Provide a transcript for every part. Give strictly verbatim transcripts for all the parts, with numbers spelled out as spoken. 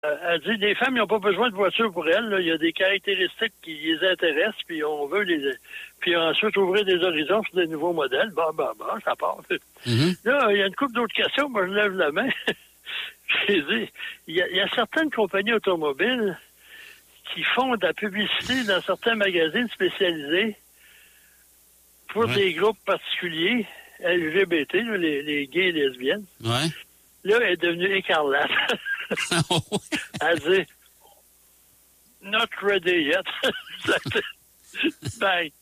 Elle dit les femmes n'ont pas besoin de voiture pour elles. Là. Il y a des caractéristiques qui les intéressent, puis on veut les. Puis ensuite ouvrir des horizons sur des nouveaux modèles. Bon, bon, bon, ça part. Mm-hmm. Là, il y a une couple d'autres questions. Moi, je lève la main. J'ai dit, il y, a, il y a certaines compagnies automobiles qui font de la publicité dans certains magazines spécialisés pour ouais. des groupes particuliers, L G B T, là, les, les gays et lesbiennes. Ouais. Là, elle est devenue écarlate. Elle dit « Not ready yet ». Bang.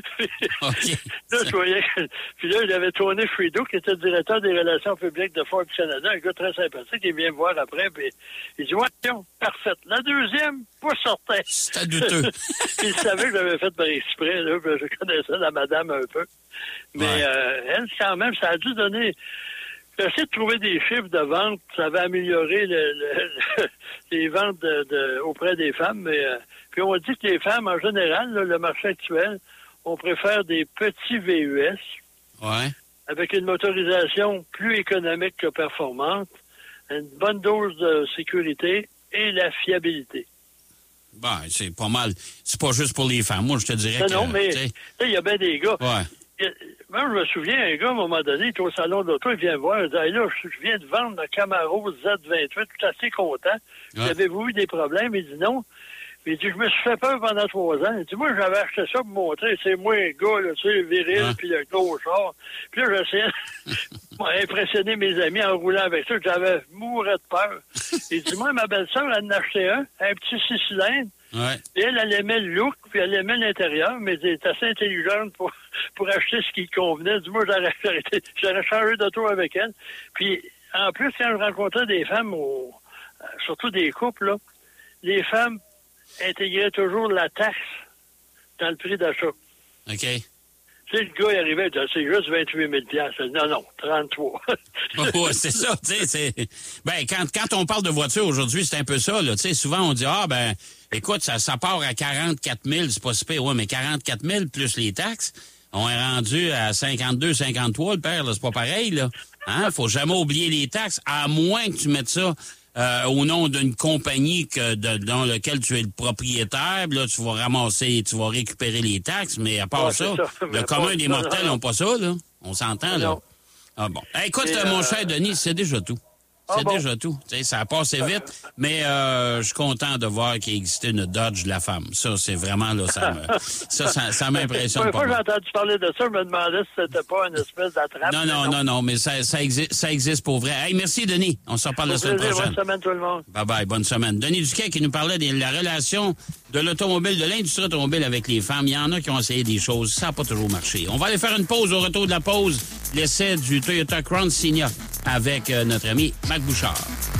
Okay. Là, je voyais que... Puis là, il avait tourné Frido, qui était le directeur des relations publiques de Ford du Canada, un gars très sympathique, il vient me voir après, puis il dit « Ouais, parfaite. La deuxième, pas certain. » C'était douteux. Puis il savait que j'avais fait par exprès, là, puis je connaissais la madame un peu. Mais ouais. euh, elle, quand même, ça a dû donner... J'ai essayé de trouver des chiffres de vente. Ça avait amélioré le, le, le, les ventes de, de, auprès des femmes. Mais euh, puis on dit que les femmes, en général, là, le marché actuel, on préfère des petits V U S ouais. avec une motorisation plus économique que performante, une bonne dose de sécurité et la fiabilité. Ben, c'est pas mal. C'est pas juste pour les femmes. Moi, je te dirais non, que... Non, mais il y a bien des gars... Ouais. Moi, je me souviens, un gars, à un moment donné, il est au salon de l'auto, il vient me voir, il dit hey, « là, je viens de vendre le Camaro Z vingt-huit, tout assez content. Ouais. Avez-vous eu des problèmes? » Il dit « Non. » Il dit « Je me suis fait peur pendant trois ans. » Il dit « Moi, j'avais acheté ça pour montrer, c'est moi, un gars, là, tu sais, viril, ouais. puis le gros char. » Puis là, j'essayais d'impressionner mes amis en roulant avec ça, j'avais mouru de peur. Il dit « Moi, ma belle-sœur, elle en a acheté un, un petit six cylindres. » Ouais. Et elle, elle aimait le look, puis elle aimait l'intérieur, mais elle était assez intelligente pour, pour acheter ce qui convenait. Du moins, j'aurais, j'aurais changé d'auto avec elle. Puis, en plus, quand je rencontrais des femmes, au, surtout des couples, là, les femmes intégraient toujours la taxe dans le prix d'achat. OK. Tu sais, le gars, il arrivait, il disait, c'est juste vingt-huit mille dollars. Non, non, trente-trois. Oui, c'est ça, tu sais, c'est... Ben, quand, quand on parle de voiture aujourd'hui, c'est un peu ça, là, tu sais, souvent on dit, ah, ben, écoute, ça, ça part à quarante-quatre mille, c'est pas si pire, ouais, mais quarante-quatre mille plus les taxes, on est rendu à cinquante-deux, cinquante-trois, le père, là, c'est pas pareil, là. Hein, faut jamais oublier les taxes, à moins que tu mettes ça Euh, au nom d'une compagnie que de, dans laquelle tu es le propriétaire, là, tu vas ramasser, tu vas récupérer les taxes, mais à part ouais, ça, ça, le commun pas, des mortels n'ont pas ça, là. On s'entend, là. Ah bon. Hey, écoute, Et mon euh... cher Denis, c'est déjà tout. C'est ah bon. déjà tout. T'sais, ça a passé vite, mais euh, je suis content de voir qu'il existait une Dodge de la femme. Ça, c'est vraiment, là, ça me, ça, ça, ça m'impressionne pas. Moi, j'ai entendu parler de ça, je me demandais si c'était pas une espèce d'attrape. Non, non, non, non, non, mais ça, ça, existe, ça existe pour vrai. Hey, merci, Denis. On se reparle la semaine prochaine. Bonne semaine, tout le monde. Bye-bye, bonne semaine. Denis Duquet qui nous parlait de la relation de l'automobile, de l'industrie automobile avec les femmes. Il y en a qui ont essayé des choses. Ça n'a pas toujours marché. On va aller faire une pause. Au retour de la pause, l'essai du Toyota Crown Signa avec euh, notre ami Mac Bouchard.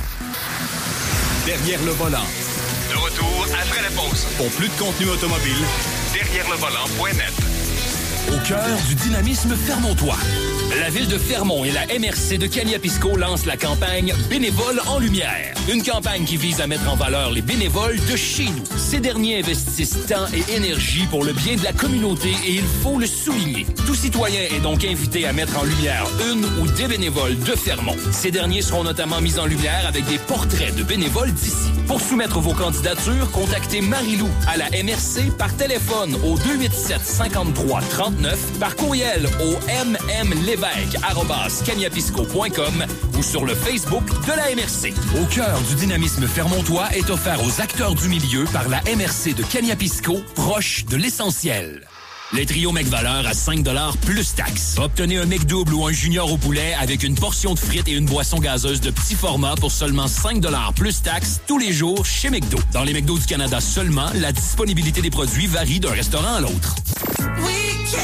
Derrière le volant. De retour après la pause. Pour plus de contenu automobile, derrière le volant point net. Au cœur du dynamisme fermontois. La ville de Fermont et la M R C de Kaniapisco lancent la campagne Bénévoles en lumière. Une campagne qui vise à mettre en valeur les bénévoles de chez nous. Ces derniers investissent temps et énergie pour le bien de la communauté et il faut le souligner. Tout citoyen est donc invité à mettre en lumière une ou des bénévoles de Fermont. Ces derniers seront notamment mis en lumière avec des portraits de bénévoles d'ici. Pour soumettre vos candidatures, contactez Marie-Lou à la M R C par téléphone au deux huit sept, cinquante-trois, trente-neuf, par courriel au m m lévesque arobase kaniapisco point com ou sur le Facebook de la M R C. Au cœur du dynamisme fermontois est offert aux acteurs du milieu par la M R C de Kaniapisco, proche de l'essentiel. Les trios McValeur à cinq dollars plus taxes. Obtenez un McDouble ou un junior au poulet avec une portion de frites et une boisson gazeuse de petit format pour seulement cinq dollars plus taxes tous les jours chez McDo. Dans les McDo du Canada seulement, la disponibilité des produits varie d'un restaurant à l'autre. Week-end,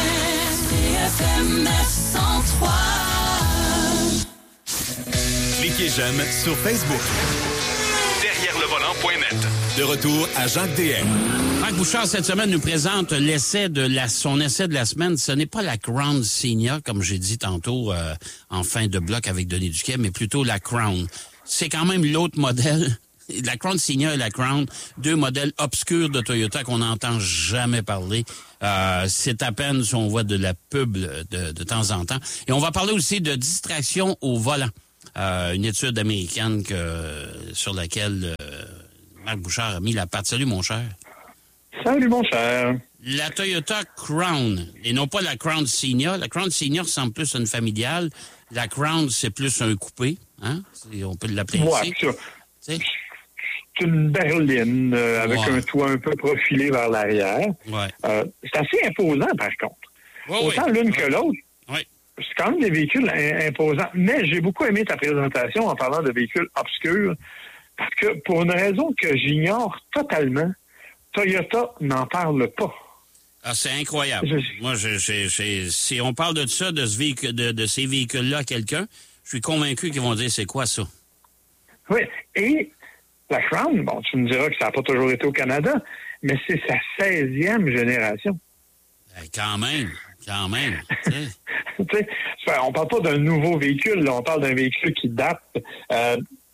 C F M neuf cent trois. Cliquez j'aime sur Facebook. derrière le volant point net. De retour à Jacques D M. Marc Bouchard, cette semaine, nous présente l'essai de la, son essai de la semaine. Ce n'est pas la Crown Signa, comme j'ai dit tantôt euh, en fin de bloc avec Denis Duquet, mais plutôt la Crown. C'est quand même l'autre modèle. La Crown Signa et la Crown, deux modèles obscurs de Toyota qu'on n'entend jamais parler. Euh, c'est à peine si on voit de la pub de, de temps en temps. Et on va parler aussi de distraction au volant. Euh, une étude américaine que, sur laquelle euh, Marc Bouchard a mis la patte. Salut, mon cher. Salut, mon cher. La Toyota Crown, et non pas la Crown Senior. La Crown Senior ressemble plus à une familiale. La Crown, c'est plus un coupé. Hein? C'est, on peut l'appeler ouais, ici. C'est une berline euh, avec ouais. un toit un peu profilé vers l'arrière. Ouais. Euh, c'est assez imposant, par contre. Ouais, Autant ouais. l'une ouais. que l'autre. Ouais. C'est quand même des véhicules imposants. Mais j'ai beaucoup aimé ta présentation en parlant de véhicules obscurs. Parce que, pour une raison que j'ignore totalement, Toyota n'en parle pas. Ah, c'est incroyable. Je... Moi, je, je, je, si on parle de ça, de, ce véhicule, de, de ces véhicules-là à quelqu'un, je suis convaincu qu'ils vont dire c'est quoi ça. Oui, et la Crown, bon, tu me diras que ça n'a pas toujours été au Canada, mais c'est sa seizième génération. Ben, quand même, quand même. T'sais, on parle pas d'un nouveau véhicule, là, on parle d'un véhicule qui date. Euh,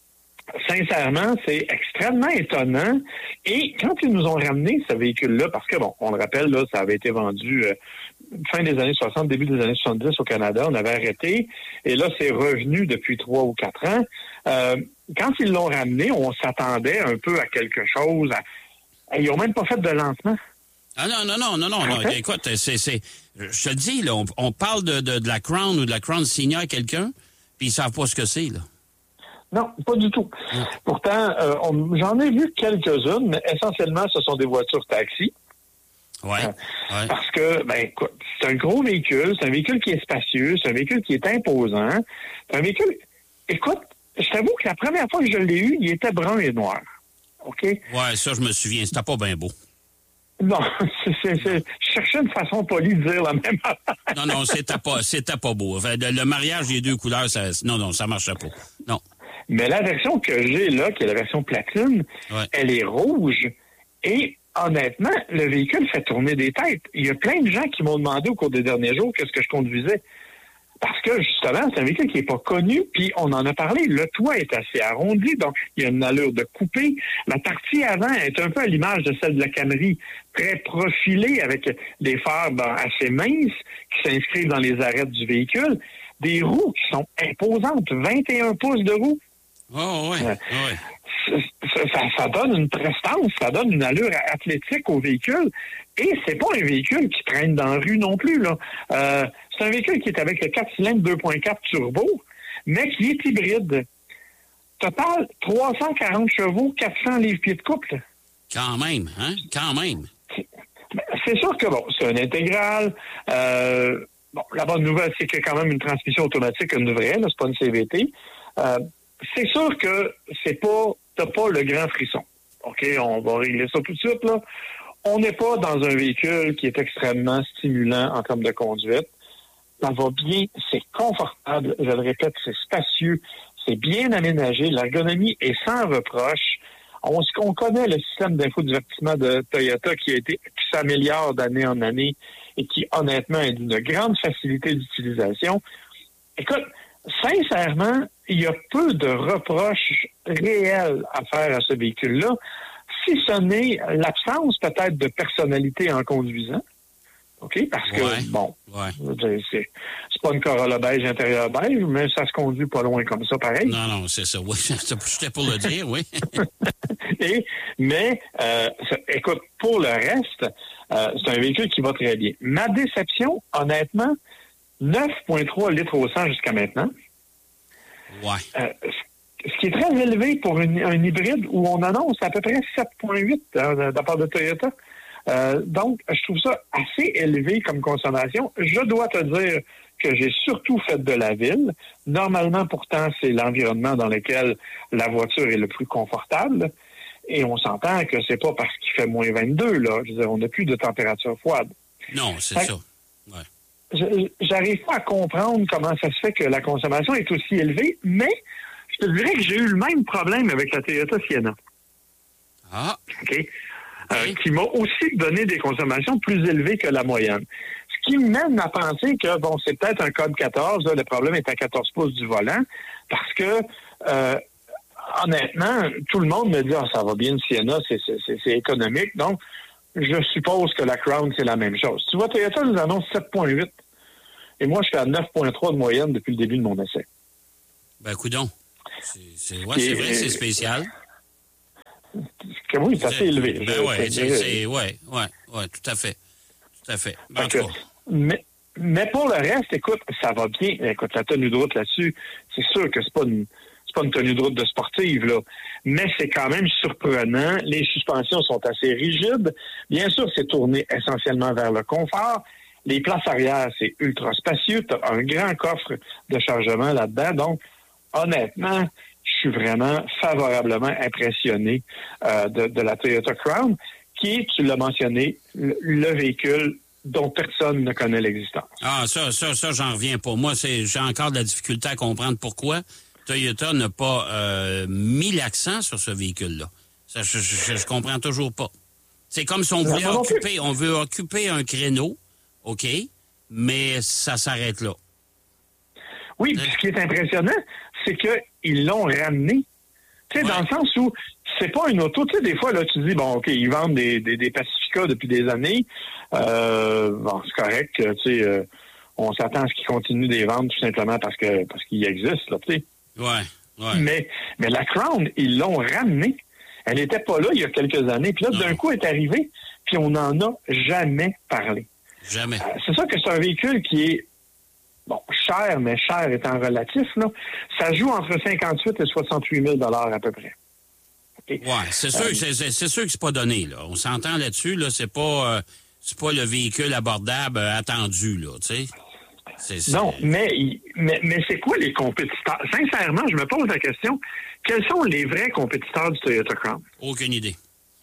sincèrement, c'est extrêmement étonnant. Et quand ils nous ont ramené ce véhicule-là, parce que, bon, on le rappelle, là, ça avait été vendu euh, fin des années soixante, début des années soixante-dix au Canada, on avait arrêté, et là, c'est revenu depuis trois ou quatre ans. Euh, quand ils l'ont ramené, on s'attendait un peu à quelque chose. À... Ils n'ont même pas fait de lancement. Ah non, non, non, non, non. non. Okay. Écoute, c'est, c'est, je te le dis, là, on, on parle de, de, de la Crown ou de la Crown Senior à quelqu'un, puis ils savent pas ce que c'est, là. Non, pas du tout. Non. Pourtant, euh, on, j'en ai vu quelques-unes, mais essentiellement, ce sont des voitures taxi. Ouais, euh, ouais. Parce que, ben, écoute, c'est un gros véhicule, c'est un véhicule qui est spacieux, c'est un véhicule qui est imposant. C'est un véhicule... Écoute, je t'avoue que la première fois que je l'ai eu, il était brun et noir. OK? Ouais, ça, je me souviens. C'était pas bien beau. Non, c'est, c'est, c'est, je cherchais une façon polie de dire la même affaire. Non, non, c'était pas, c'était pas beau. Enfin, le, le mariage des deux couleurs, ça, non, non, ça marchait pas. Non. Mais la version que j'ai là, qui est la version platine, ouais. elle est rouge. Et honnêtement, le véhicule fait tourner des têtes. Il y a plein de gens qui m'ont demandé au cours des derniers jours qu'est-ce que je conduisais. Parce que, justement, c'est un véhicule qui n'est pas connu, puis on en a parlé. Le toit est assez arrondi, donc il y a une allure de coupé. La partie avant est un peu à l'image de celle de la Camry, très profilée, avec des phares ben, assez minces qui s'inscrivent dans les arêtes du véhicule. Des roues qui sont imposantes, vingt et un pouces de roues. Oh, oui, euh, oui. Ça, ça, ça donne une prestance, ça donne une allure athlétique au véhicule. Et c'est pas un véhicule qui traîne dans la rue non plus, là. Euh, c'est un véhicule qui est avec le quatre cylindres deux virgule quatre turbo, mais qui est hybride. Total, trois cent quarante chevaux, quatre cents livres-pieds de couple. Quand même, hein? Quand même. C'est, c'est sûr que, bon, c'est un intégral. Euh, bon, la bonne nouvelle, c'est qu'il y a quand même une transmission automatique, une vraie, là, c'est pas une C V T. Euh, c'est sûr que c'est pas, t'as pas le grand frisson. OK, on va régler ça tout de suite, là. On n'est pas dans un véhicule qui est extrêmement stimulant en termes de conduite. Ça va bien, c'est confortable, je le répète, c'est spacieux, c'est bien aménagé, l'ergonomie est sans reproche. On, on connaît le système d'infodivertissement de Toyota qui a été, qui s'améliore d'année en année et qui, honnêtement, est d'une grande facilité d'utilisation. Écoute, sincèrement, il y a peu de reproches réels à faire à ce véhicule-là, si ce n'est l'absence peut-être de personnalité en conduisant. OK? Parce que, ouais, bon, ouais. c'est, c'est pas une Corolla beige, intérieur beige, mais ça se conduit pas loin comme ça, pareil. Non, non, c'est ça. Oui, c'était pour le dire, oui. Et, mais, euh, ça, écoute, pour le reste, euh, c'est un véhicule qui va très bien. Ma déception, honnêtement, neuf virgule trois litres au cent jusqu'à maintenant. Ouais. Euh, ce qui est très élevé pour une, un hybride où on annonce à peu près sept virgule huit hein, de la part de Toyota. Euh, donc, je trouve ça assez élevé comme consommation. Je dois te dire que j'ai surtout fait de la ville. Normalement, pourtant, c'est l'environnement dans lequel la voiture est le plus confortable. Et on s'entend que c'est pas parce qu'il fait moins vingt-deux, là. Je veux dire, on n'a plus de température froide. Non, c'est fait, ça. Ouais. J'arrive pas à comprendre comment ça se fait que la consommation est aussi élevée, mais je te dirais que j'ai eu le même problème avec la Toyota Sienna. Ah. OK? Euh, qui m'a aussi donné des consommations plus élevées que la moyenne. Ce qui me mène à penser que, bon, c'est peut-être un code quatorze, là, le problème est à quatorze pouces du volant, parce que, euh, honnêtement, tout le monde me dit, ah, ça va bien, le Sienna, c'est, c'est, c'est, c'est économique, donc je suppose que la Crown, c'est la même chose. Tu vois, Toyota nous annonce sept virgule huit, et moi, je suis à neuf virgule trois de moyenne depuis le début de mon essai. Ben, coudonc. C'est, c'est, ouais, c'est vrai, c'est spécial. Que oui, c'est assez élevé. Ben oui, c'est, c'est, c'est, ouais, ouais, ouais, tout à fait. Tout à fait. Ben, que, mais, mais pour le reste, écoute, ça va bien. Écoute, la tenue de route là-dessus, c'est sûr que c'est pas une, c'est pas une tenue de route de sportive, là. Mais c'est quand même surprenant. Les suspensions sont assez rigides. Bien sûr, c'est tourné essentiellement vers le confort. Les places arrière, c'est ultra spacieux. Tu as un grand coffre de chargement là-dedans. Donc, honnêtement, je suis vraiment favorablement impressionné euh, de, de la Toyota Crown, qui est, tu l'as mentionné, le, le véhicule dont personne ne connaît l'existence. Ah, ça, ça, ça, j'en reviens pas. Moi, c'est, j'ai encore de la difficulté à comprendre pourquoi Toyota n'a pas euh, mis l'accent sur ce véhicule-là. Ça, je, je, je comprends toujours pas. C'est comme si on voulait non, occuper, on veut occuper un créneau, OK, mais ça s'arrête là. Oui, puis ce qui est impressionnant, c'est qu'ils l'ont ramené. Tu sais, ouais. Dans le sens où c'est pas une auto. Tu sais, des fois, là, tu dis, bon, OK, ils vendent des, des, des Pacifica depuis des années. Euh, bon, c'est correct, tu sais, euh, on s'attend à ce qu'ils continuent de les vendre tout simplement parce que parce qu'ils existent, là, tu sais. Ouais, ouais. Mais, mais la Crown, ils l'ont ramenée. Elle n'était pas là il y a quelques années. Puis là, non. D'un coup, elle est arrivée, puis on n'en a jamais parlé. Jamais. Euh, c'est ça que c'est un véhicule qui est bon, cher, mais cher étant relatif, là. Ça joue entre cinquante-huit et soixante-huit mille dollars à peu près. Okay. Ouais, c'est sûr, euh, c'est, c'est, c'est sûr que c'est pas donné, là. On s'entend là-dessus, là. C'est pas, euh, c'est pas le véhicule abordable euh, attendu, là, tu sais. C'est, c'est... Non, mais, mais, mais c'est quoi les compétiteurs? Sincèrement, je me pose la question, quels sont les vrais compétiteurs du Toyota Crown? Aucune idée.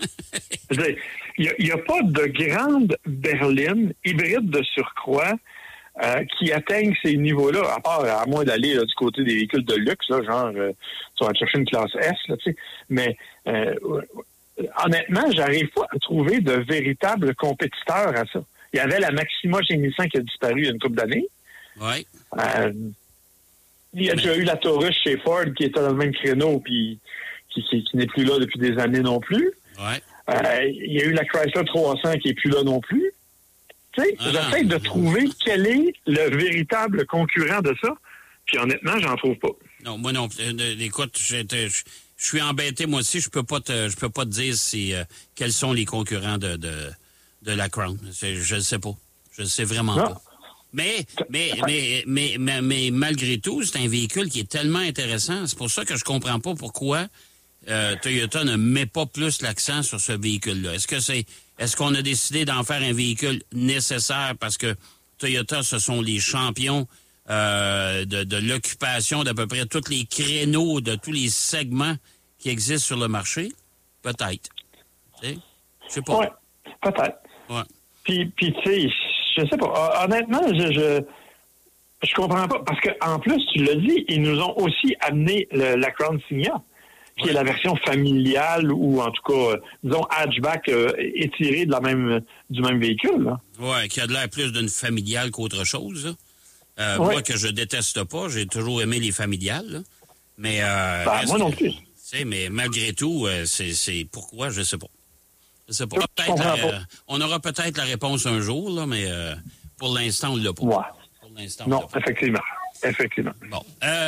Il n'y a, a pas de grande berline hybride de surcroît euh, qui atteigne ces niveaux-là, à part à moins d'aller là, du côté des véhicules de luxe, là, genre euh, tu vas chercher une classe S, là, tu sais. Mais euh, honnêtement, j'arrive pas à trouver de véritables compétiteurs à ça. Il y avait la Maxima chez Nissan qui a disparu il y a une couple d'années. Oui. Euh, il y a Mais... déjà eu la Taurus chez Ford qui était dans le même créneau puis qui, qui, qui n'est plus là depuis des années non plus. Ouais. Euh, il y a eu la Chrysler trois cents qui est plus là non plus. Tu sais, ah, j'essaie de trouver quel est le véritable concurrent de ça. Puis honnêtement, j'en trouve pas. Non, moi non. Euh, écoute, je, je, je suis embêté moi aussi. Je peux pas te, je peux pas te dire si euh, quels sont les concurrents de de, de la Crown. C'est, je ne sais pas. Je ne sais vraiment non. pas. Mais mais, mais mais mais mais malgré tout, c'est un véhicule qui est tellement intéressant. C'est pour ça que je comprends pas pourquoi euh, Toyota ne met pas plus l'accent sur ce véhicule-là. Est-ce que c'est Est-ce qu'on a décidé d'en faire un véhicule nécessaire parce que Toyota, ce sont les champions euh, de, de l'occupation d'à peu près tous les créneaux, de tous les segments qui existent sur le marché? Peut-être. Tu sais? Je sais pas. Oui, peut-être. Ouais. Puis, puis tu sais, je sais pas. Honnêtement, je, je je comprends pas. Parce que en plus, tu l'as dit, ils nous ont aussi amené le, la Crown Signia, qui ouais. est la version familiale ou en tout cas, disons, hatchback euh, étiré de la même, du même véhicule. Oui, qui a de l'air plus d'une familiale qu'autre chose. Euh, ouais. Moi, que je déteste pas, j'ai toujours aimé les familiales. Là. Mais euh, ben, moi non plus. Tu sais, mais malgré tout, euh, c'est, c'est pourquoi, je sais pas. Je sais pas. Peut-être, euh, on aura peut-être la réponse un jour, là, mais euh, pour l'instant, on l'a pas. Ouais. Pour l'instant, non, effectivement. Effectivement. Bon.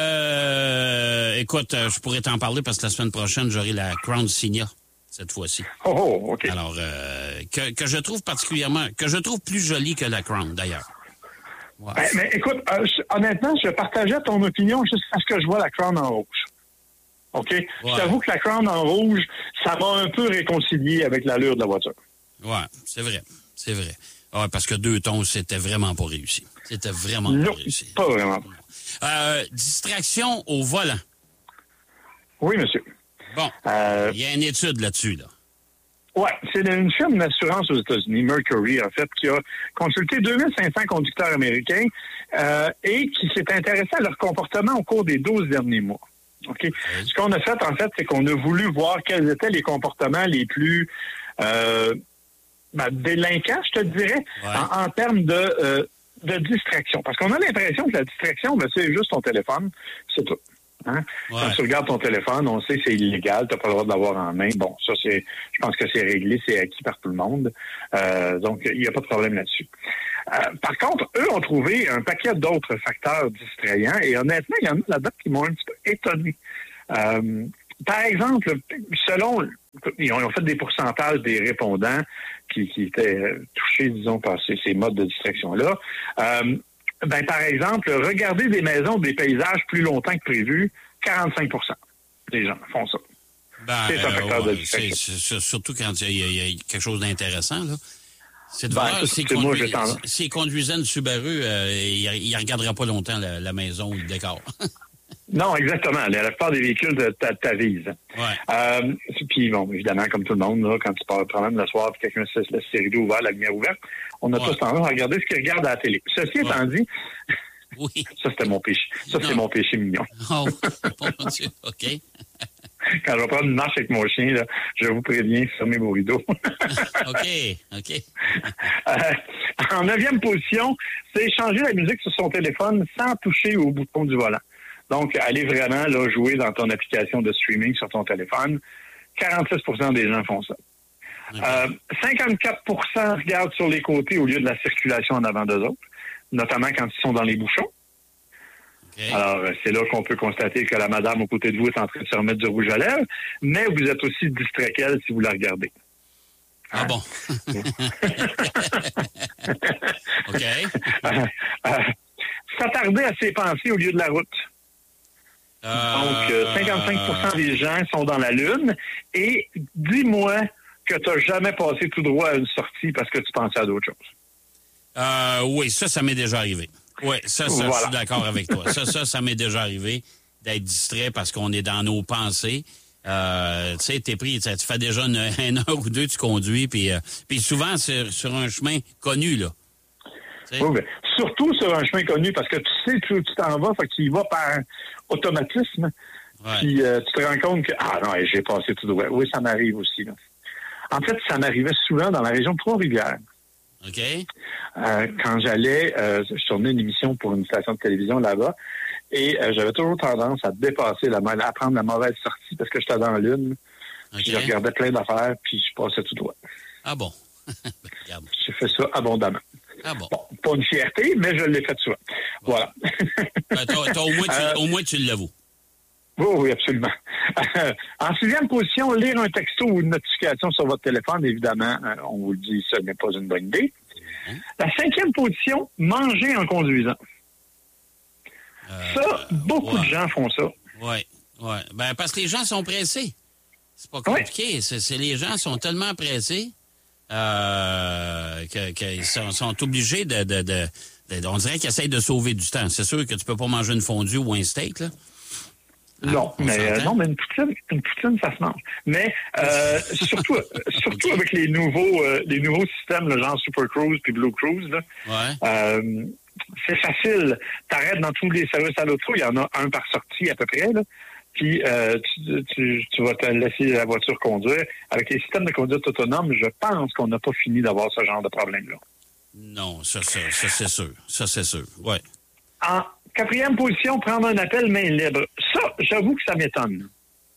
Euh, écoute, je pourrais t'en parler parce que la semaine prochaine, j'aurai la Crown Signia, cette fois-ci. Oh, oh OK. Alors, euh, que, que je trouve particulièrement, que je trouve plus jolie que la Crown, d'ailleurs. Ouais. Ben, mais écoute, euh, je, honnêtement, je partageais ton opinion jusqu'à ce que je vois la Crown en rouge. OK? Ouais. Je t'avoue que la Crown en rouge, ça m'a un peu réconcilié avec l'allure de la voiture. Oui, c'est vrai. C'est vrai. Ouais, parce que deux tons, c'était vraiment pas réussi. C'était vraiment non, pas réussi. Pas vraiment. Euh, distraction au volant. Oui, monsieur. Bon. Euh, il y a une étude là-dessus, là. Oui, c'est une firme d'assurance aux États-Unis, Mercury, en fait, qui a consulté deux mille cinq cents conducteurs américains euh, et qui s'est intéressé à leur comportement au cours des douze derniers mois. OK? Oui. Ce qu'on a fait, en fait, c'est qu'on a voulu voir quels étaient les comportements les plus euh, ben, délinquants, je te dirais, ouais. en, en termes de, euh, de distraction. Parce qu'on a l'impression que la distraction, ben, c'est juste ton téléphone, c'est tout. Hein? Ouais. Quand tu regardes ton téléphone, on sait que c'est illégal, tu n'as pas le droit de l'avoir en main. Bon, ça, c'est, je pense que c'est réglé, c'est acquis par tout le monde. Euh, donc, il n'y a pas de problème là-dessus. Euh, par contre, eux ont trouvé un paquet d'autres facteurs distrayants et honnêtement, il y en a là-dedans qui m'ont un petit peu étonné. Euh, par exemple, selon... Ils ont fait des pourcentages des répondants qui, qui étaient touchés, disons, par ces, ces modes de distraction-là. Euh, ben, par exemple, regarder des maisons, des paysages plus longtemps que prévu, quarante-cinq pour cent des gens font ça. Ben, c'est un facteur euh, ouais, de distraction. c'est, c'est, surtout quand il y, y, y a quelque chose d'intéressant, là. C'est de ben, voir, s'il conduis, conduisait conduisait une Subaru, euh, il ne regardera pas longtemps la, la maison ou le décor. Non, exactement. La plupart des véhicules t'avisent. Ouais. Euh, puis, bon, évidemment, comme tout le monde, là, quand tu pars promènes le soir et quelqu'un se laisse ses rideaux ouverts, la lumière ouverte, on a ouais. tous tendance à regarder ce qu'il regarde à la télé. Ceci ouais. étant dit, oui. ça, c'était mon péché. Ça, non. c'est mon péché mignon. Oh, mon Dieu, OK. Quand je vais prendre une marche avec mon chien, là, je vous préviens, fermez vos rideaux. OK, OK. euh, en neuvième position, c'est changer la musique sur son téléphone sans toucher au bouton du volant. Donc, aller vraiment là, jouer dans ton application de streaming sur ton téléphone. quarante-six pour cent des gens font ça. Okay. Euh, cinquante-quatre pour cent regardent sur les côtés au lieu de la circulation en avant d'eux autres, notamment quand ils sont dans les bouchons. Okay. Alors, c'est là qu'on peut constater que la madame au côté de vous est en train de se remettre du rouge à lèvres, mais vous êtes aussi distrait qu'elle si vous la regardez. Ah hein? Bon? OK. euh, euh, s'attarder à ses pensées au lieu de la route. Euh... Donc, euh, cinquante-cinq pour cent des gens sont dans la lune. Et dis-moi que tu n'as jamais passé tout droit à une sortie parce que tu pensais à d'autres choses. Euh, oui, ça, ça m'est déjà arrivé. Oui, ça, ça voilà. Je suis d'accord avec toi. Ça, ça, ça m'est déjà arrivé d'être distrait parce qu'on est dans nos pensées. Euh, tu sais, t'es pris, tu fais déjà une, une heure ou deux, tu conduis, puis euh, puis souvent, c'est sur un chemin connu, là. T'sais? Oui, mais surtout sur un chemin connu, parce que tu sais où tu t'en vas, fait que tu y vas par automatisme, ouais. puis euh, tu te rends compte que, ah non, j'ai passé tout droit. Oui, ça m'arrive aussi, là. En fait, ça m'arrivait souvent dans la région de Trois-Rivières. OK. Euh, quand j'allais, euh, je tournais une émission pour une station de télévision là-bas, et euh, j'avais toujours tendance à dépasser, la, à prendre la mauvaise sortie parce que j'étais dans la lune, okay. Puis je regardais plein d'affaires, puis je passais tout droit. Ah bon? J'ai fait ça abondamment. Ah bon? Bon, pas une fierté, mais je l'ai fait souvent. Bon. Voilà. ben, t'as, t'as, au, moins, tu, euh, au moins, tu l'avoues. Oui, oui, absolument. En sixième position, lire un texto ou une notification sur votre téléphone, évidemment, on vous le dit, ce n'est pas une bonne idée. Mmh. La cinquième position, manger en conduisant. Euh, ça, beaucoup ouais. de gens font ça. Oui, oui. Ben, parce que les gens sont pressés. C'est pas compliqué. Oui. C'est, c'est les gens sont tellement pressés euh, que, qu'ils sont, sont obligés de, de, de, de... On dirait qu'ils essayent de sauver du temps. C'est sûr que tu peux pas manger une fondue ou un steak, là. Non, ah, mais euh, non, mais une poutine, une poutine, ça se mange. Mais euh, surtout, surtout okay. avec les nouveaux, euh, les nouveaux systèmes, le genre Super Cruise puis Blue Cruise, là, ouais. euh, c'est facile. T'arrêtes dans tous les services à l'auto, il y en a un par sortie à peu près, là. Puis euh, tu, tu, tu vas te laisser la voiture conduire. Avec les systèmes de conduite autonome, je pense qu'on n'a pas fini d'avoir ce genre de problème-là. Non, ça, ça, ça c'est sûr. Ça, c'est sûr, ouais. En quatrième position, prendre un appel main libre. Ça, j'avoue que ça m'étonne.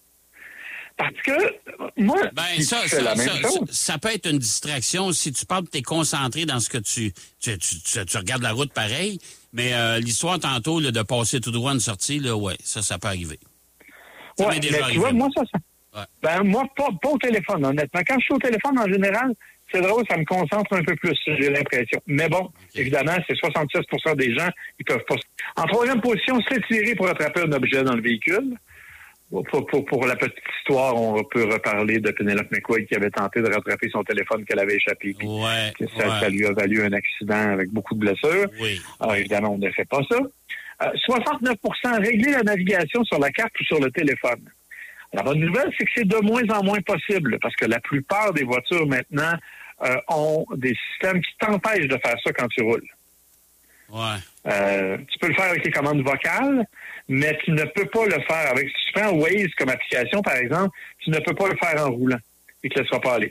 Parce que, moi, ben, si ça, tu fais ça, la même ça, chose... Ça, ça peut être une distraction. Si tu parles, tu es concentré dans ce que tu... Tu, tu, tu, tu regardes la route pareil, mais euh, l'histoire tantôt là, de passer tout droit une sortie, là, ouais, ça, ça peut arriver. Ça ouais, m'est déjà mais arrivé. Tu vois, moi, ça... ça... Ouais. Ben, moi, pas, pas au téléphone, honnêtement. Quand je suis au téléphone, en général... C'est drôle, ça me concentre un peu plus, j'ai l'impression. Mais bon, okay. Évidemment, c'est soixante-six pour cent des gens qui peuvent pas... En troisième position, s'étirer pour attraper un objet dans le véhicule. Pour, pour, pour la petite histoire, on peut reparler de Penelope McQuaid qui avait tenté de rattraper son téléphone qu'elle avait échappé. Puis ouais, que ça, ouais. ça lui a valu un accident avec beaucoup de blessures. Oui. Alors, évidemment, on ne fait pas ça. Euh, soixante-neuf pour cent régler la navigation sur la carte ou sur le téléphone. La bonne nouvelle, c'est que c'est de moins en moins possible parce que la plupart des voitures maintenant euh, ont des systèmes qui t'empêchent de faire ça quand tu roules. Ouais. Euh, tu peux le faire avec les commandes vocales, mais tu ne peux pas le faire avec... Si tu prends Waze comme application, par exemple, tu ne peux pas le faire en roulant et que tu ne laisseras pas aller.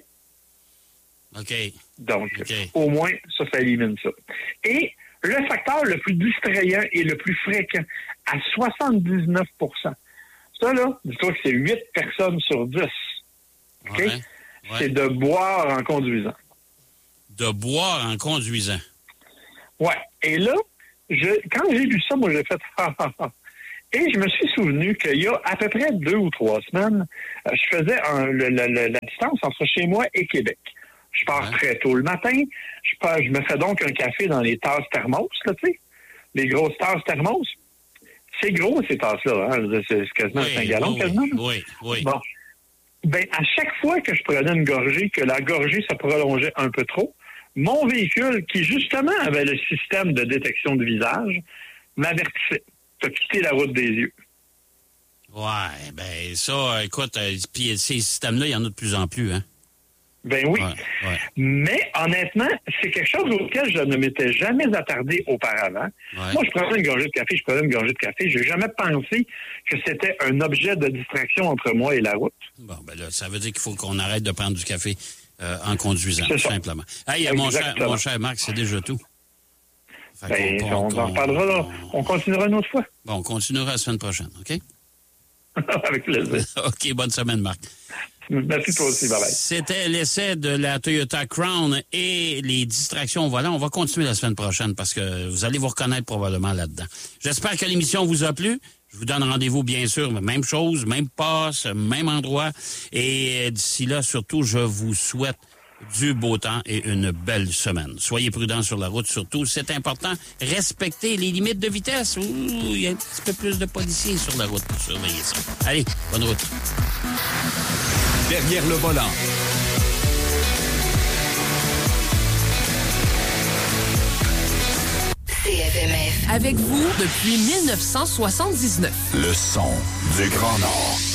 OK. Donc, okay. Au moins, ça, ça élimine ça. Et le facteur le plus distrayant et le plus fréquent, à soixante-dix-neuf pour cent. Ça, là, dis-toi que c'est huit personnes sur dix. OK? Ouais, ouais. C'est de boire en conduisant. De boire en conduisant. Ouais. Et là, je, quand j'ai vu ça, moi, j'ai fait « ha, ha, ha ». Et je me suis souvenu qu'il y a à peu près deux ou trois semaines, je faisais un, le, le, le, la distance entre chez moi et Québec. Je pars ouais. très tôt le matin. Je, pars, je me fais donc un café dans les tasses thermos, là, tu sais, les grosses tasses thermos. C'est gros, ces tasses-là. Hein? C'est quasiment oui, un gallon, oui, quasiment. Oui, oui. Bon. Ben, à chaque fois que je prenais une gorgée, que la gorgée se prolongeait un peu trop, mon véhicule, qui justement avait le système de détection de visage, m'avertissait. T'as quitté la route des yeux. Ouais, ben ça, écoute, euh, puis ces systèmes-là, il y en a de plus en plus, hein? Ben oui. Ouais, ouais. Mais honnêtement, c'est quelque chose auquel je ne m'étais jamais attardé auparavant. Ouais. Moi, je prenais une gorgée de café, je prenais une gorgée de café. Je n'ai jamais pensé que c'était un objet de distraction entre moi et la route. Bon, ben là, ça veut dire qu'il faut qu'on arrête de prendre du café euh, en conduisant, tout simplement. Hey, mon cher, mon cher Marc, c'est déjà tout. Ben, on, on, on en reparlera, là. On continuera une autre fois. Bon, on continuera la semaine prochaine, OK? Avec plaisir. OK, bonne semaine, Marc. Merci toi aussi, bye bye. C'était l'essai de la Toyota Crown et les distractions au volant. On va continuer la semaine prochaine parce que vous allez vous reconnaître probablement là-dedans. J'espère que l'émission vous a plu. Je vous donne rendez-vous, bien sûr, même chose, même passe, même endroit. Et d'ici là, surtout, je vous souhaite du beau temps et une belle semaine. Soyez prudents sur la route, surtout. C'est important. Respectez les limites de vitesse. Ouh, il y a un petit peu plus de policiers sur la route pour surveiller ça. Allez, bonne route. Derrière le volant. C F M F. Avec vous depuis mille neuf cent soixante-dix-neuf. Le son du Grand Nord.